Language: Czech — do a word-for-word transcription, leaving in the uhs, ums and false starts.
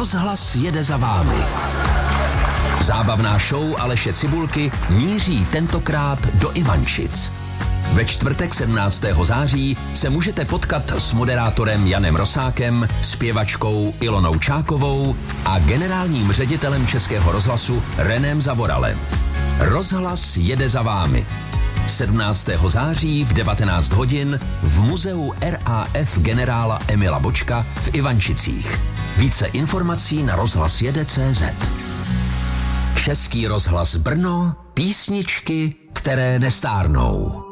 Rozhlas jede za vámi. Zábavná show Aleše Cibulky míří tentokrát do Ivančic. Ve čtvrtek sedmnáctého září se můžete potkat s moderátorem Janem Rosákem, zpěvačkou Ilonou Čákovou a generálním ředitelem Českého rozhlasu Renem Zavoralem. Rozhlas jede za vámi. sedmnáctého září v devatenáct hodin v muzeu R A F generála Emila Bočka v Ivančicích. Více informací na rozhlasjede tečka cé zet. Český rozhlas Brno, písničky, které nestárnou.